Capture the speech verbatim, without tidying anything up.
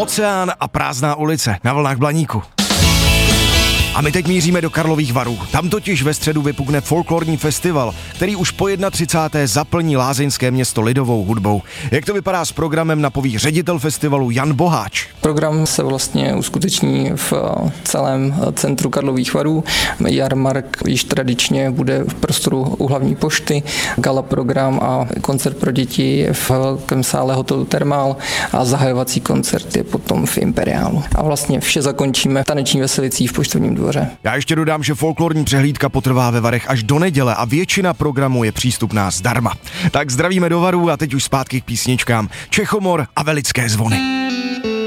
Oceán a prázdná ulice na vlnách Blaníku. A my teď míříme do Karlových Varů. Tam totiž ve středu vypukne folklorní festival, který už po třicáté první zaplní lázeňské město lidovou hudbou. Jak to vypadá s programem, napoví ředitel festivalu Jan Boháč. Program se vlastně uskuteční v celém centru Karlových Varů. Jarmark již tradičně bude v prostoru u hlavní pošty, gala program a koncert pro děti v velkém sále hotelu Thermal a zahajovací koncert je potom v Imperiálu. A vlastně vše zakončíme taneční veselicí v Poštovním dvoře. Já ještě dodám, že folklorní přehlídka potrvá ve Varech až do neděle a většina programu je přístupná zdarma. Tak zdravíme do Varů a teď už zpátky k písničkám Čechomor a Velické zvony.